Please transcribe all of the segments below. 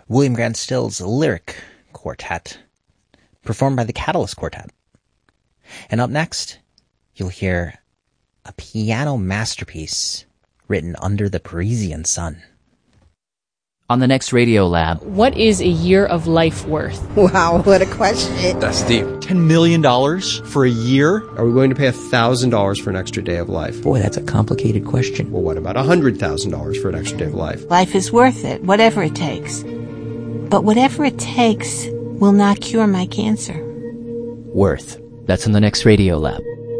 William Grant Still's Lyric Quartet, performed by the Catalyst Quartet. And up next, you'll hear a piano masterpiece written under the Parisian sun. On the next Radio Lab. What is a year of life worth? Wow, what a question. That's deep. $10 million for a year? Are we going to pay $1,000 for an extra day of life? Boy, that's a complicated question. Well, what about $100,000 for an extra day of life? Life is worth it, whatever it takes. But whatever it takes will not cure my cancer. Worth. That's on the next Radio Lab.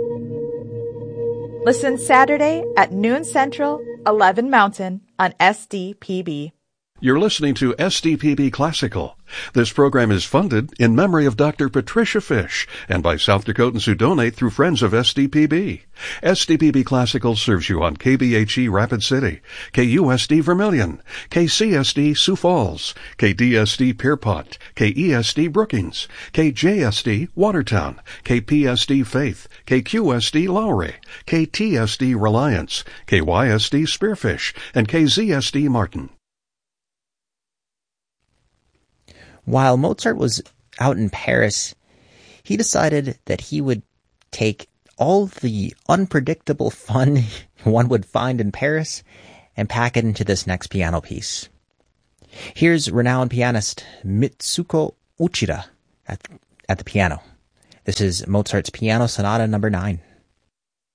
Listen Saturday at noon Central, 11 Mountain on SDPB. You're listening to SDPB Classical. This program is funded in memory of Dr. Patricia Fish and by South Dakotans who donate through Friends of SDPB. SDPB Classical serves you on KBHE Rapid City, KUSD Vermilion, KCSD Sioux Falls, KDSD Pierpont, KESD Brookings, KJSD Watertown, KPSD Faith, KQSD Lowry, KTSD Reliance, KYSD Spearfish, and KZSD Martin. While Mozart was out in Paris, he decided that he would take all the unpredictable fun one would find in Paris and pack it into this next piano piece. Here's renowned pianist Mitsuko Uchida at the piano. This is Mozart's Piano Sonata No. 9.